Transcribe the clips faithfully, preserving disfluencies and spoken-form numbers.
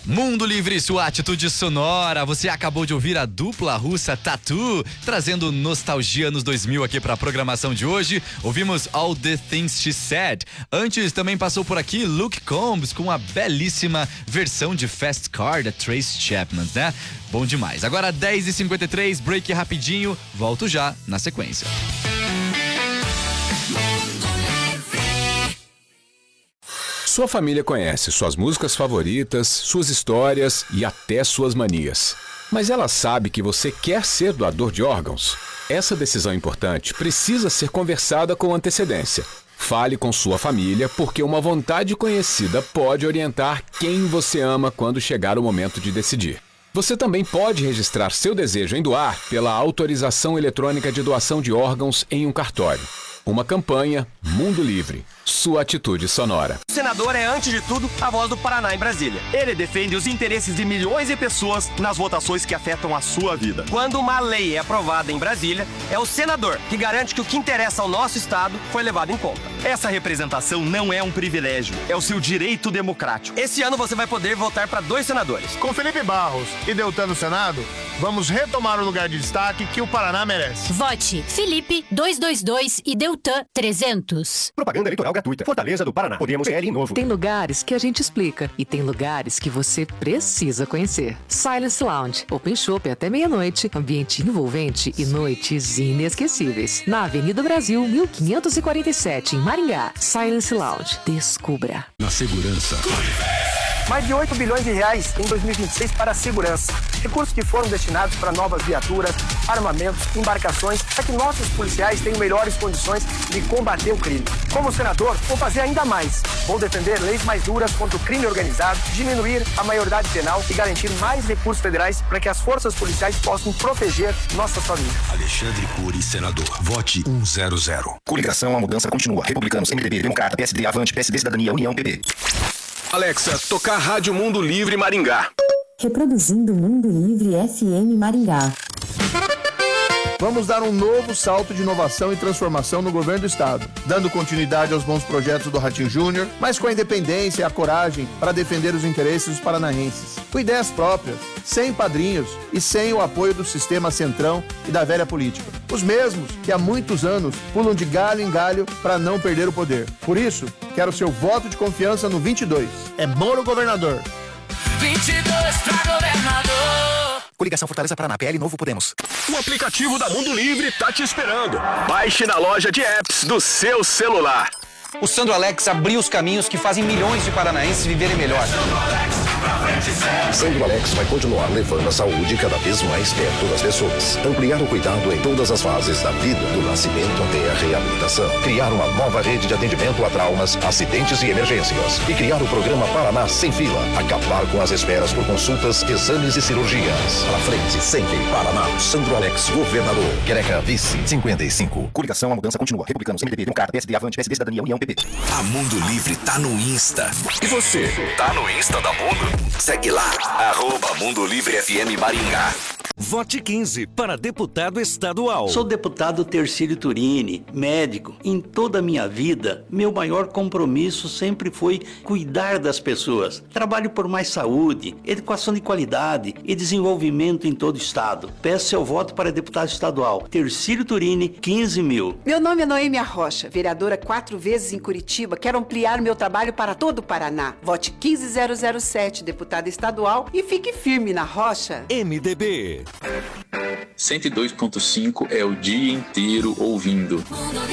Mundo Livre, sua atitude sonora. Você acabou de ouvir a dupla russa Tatu, trazendo nostalgia nos dois mil aqui para a programação de hoje. Ouvimos All the Things She Said. Antes também passou por aqui Luke Combs com a belíssima versão de Fast Car da Trace Chapman, né? Bom demais. Agora dez e cinquenta e três, break rapidinho. Volto já na sequência. Sua família conhece suas músicas favoritas, suas histórias e até suas manias. Mas ela sabe que você quer ser doador de órgãos? Essa decisão importante precisa ser conversada com antecedência. Fale com sua família, porque uma vontade conhecida pode orientar quem você ama quando chegar o momento de decidir. Você também pode registrar seu desejo em doar pela autorização eletrônica de doação de órgãos em um cartório. Uma campanha Mundo Livre. Sua atitude sonora. O senador é, antes de tudo, a voz do Paraná em Brasília. Ele defende os interesses de milhões de pessoas nas votações que afetam a sua vida. Quando uma lei é aprovada em Brasília, é o senador que garante que o que interessa ao nosso estado foi levado em conta. Essa representação não é um privilégio, é o seu direito democrático. Esse ano você vai poder votar para dois senadores. Com Felipe Barros e Deltan no Senado, vamos retomar o lugar de destaque que o Paraná merece. Vote Felipe duzentos e vinte e dois e Deltan trezentos. Propaganda eleitoral gratuita. Fortaleza do Paraná. Podemos P L novo. Tem lugares que a gente explica e tem lugares que você precisa conhecer. Silence Lounge. Open Shop até meia-noite. Ambiente envolvente e noites inesquecíveis. Na Avenida Brasil, mil quinhentos e quarenta e sete, em Maringá. Silence Lounge. Descubra. Na segurança. Mais de oito bilhões de reais em dois mil e vinte e seis para a segurança. Recursos que foram destinados para novas viaturas, armamentos, embarcações, para que nossos policiais tenham melhores condições de combater o crime. Como senador, vou fazer ainda mais. Vou defender leis mais duras contra o crime organizado, diminuir a maioridade penal e garantir mais recursos federais para que as forças policiais possam proteger nossas famílias. Alexandre Cury, senador. Vote cento. Coligação, a mudança continua. Republicanos, M D B, Democrata, P S D, Avante, P S D, Cidadania, União, P B. Alexa, tocar Rádio Mundo Livre Maringá. Reproduzindo Mundo Livre F M Maringá. Vamos dar um novo salto de inovação e transformação no governo do estado, dando continuidade aos bons projetos do Ratinho Júnior, mas com a independência e a coragem para defender os interesses dos paranaenses. Com ideias próprias, sem padrinhos e sem o apoio do sistema centrão e da velha política. Os mesmos que há muitos anos pulam de galho em galho para não perder o poder. Por isso, quero seu voto de confiança no vinte e dois. É Moro governador. vinte e dois para governador. Coligação Fortaleza Paraná, P L novo Podemos. O aplicativo da Mundo Livre tá te esperando. Baixe na loja de apps do seu celular. O Sandro Alex abriu os caminhos que fazem milhões de paranaenses viverem melhor. Sandro Alex vai continuar levando a saúde cada vez mais perto das pessoas. Ampliar o cuidado em todas as fases da vida, do nascimento até a reabilitação. Criar uma nova rede de atendimento a traumas, acidentes e emergências. E criar o programa Paraná Sem Fila. Acabar com as esperas por consultas, exames e cirurgias. Para frente, sempre Paraná. Sandro Alex, governador. Quereca, vice, cinquenta e cinco. Coligação, a mudança continua. Republicanos, M D B, Democrata, P S D, Avante, P S D, Cidadania, União, P B. A Mundo Livre tá no Insta. E você, tá no Insta da Mundo? Segue lá, arroba Mundo Livre F M Maringá. Vote quinze para deputado estadual. Sou deputado Tercílio Turini, médico. Em toda a minha vida, meu maior compromisso sempre foi cuidar das pessoas. Trabalho por mais saúde, educação de qualidade e desenvolvimento em todo o estado. Peço seu voto para deputado estadual. Tercílio Turini, quinze mil. Meu nome é Noêmia Rocha, vereadora quatro vezes em Curitiba. Quero ampliar meu trabalho para todo o Paraná. Vote quinze mil sete, deputada estadual, e fique firme na rocha. M D B. cento e dois ponto cinco é o dia inteiro ouvindo.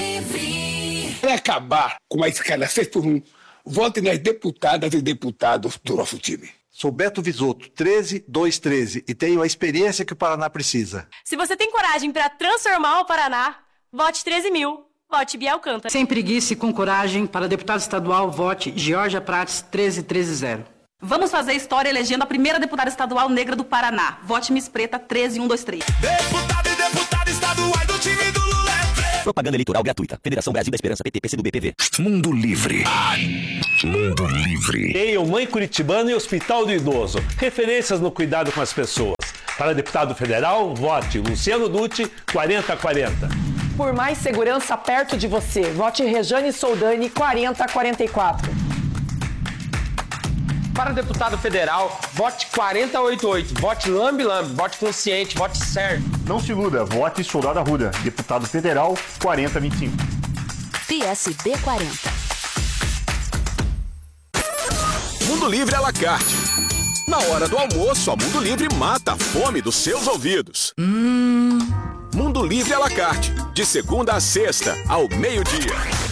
Para acabar com a escala seis por um, vote nas deputadas e deputados do nosso time. Sou Beto Visoto, treze dois treze, e tenho a experiência que o Paraná precisa. Se você tem coragem para transformar o Paraná, vote treze mil. Vote Bia Alcântara. Sem preguiça e com coragem, para deputado estadual, vote Georgia Prates treze treze zero. Vamos fazer história elegendo a primeira deputada estadual negra do Paraná. Vote Miss Preta treze um dois três. Deputado e deputada estaduais do time do Lula é preto. Propaganda eleitoral gratuita. Federação Brasil da Esperança, P T, P C do B, P V. Mundo Livre. Mundo Livre. E o Mãe Curitibana e Hospital do Idoso. Referências no cuidado com as pessoas. Para deputado federal, vote Luciano Dutti, quarenta quarenta. Por mais segurança perto de você, vote Rejane Soldani, quarenta quarenta e quatro. Para deputado federal, vote quatro oito oito. Vote lambe lambe, vote consciente, vote certo. Não se iluda, vote Soldado Arruda, deputado federal quarenta vinte e cinco. P S B quarenta. Mundo Livre à la carte. Na hora do almoço, a Mundo Livre mata a fome dos seus ouvidos. Hum. Mundo Livre à la carte. De segunda a sexta, ao meio-dia.